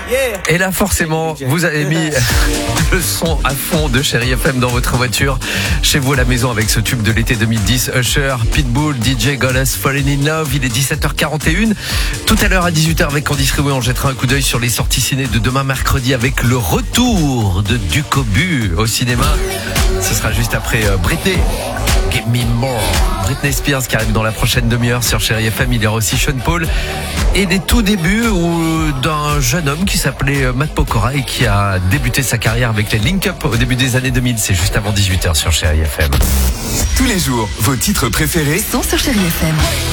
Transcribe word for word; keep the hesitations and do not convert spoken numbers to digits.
Et là, forcément, vous avez mis le son à fond de Chérie F M dans votre voiture, chez vous à la maison, avec ce tube de l'été deux mille dix, Usher, Pitbull, D J Goddess, Falling in Love. Il est dix-sept heures quarante et une. Tout à l'heure à dix-huit heures avec Candice Riouet, on jettera un coup d'œil sur les sorties ciné de demain mercredi avec le retour de Ducobu au cinéma. Ce sera juste après euh, Britney. Give me more. Britney Spears qui arrive dans la prochaine demi-heure sur Chérie F M. Il y aura aussi Sean Paul et des tout débuts où, d'un jeune homme qui s'appelait Matt Pokora et qui a débuté sa carrière avec les Link Up au début des années deux mille. C'est juste avant dix-huit heures sur Chérie F M. Tous les jours, vos titres préférés sont sur Chérie F M.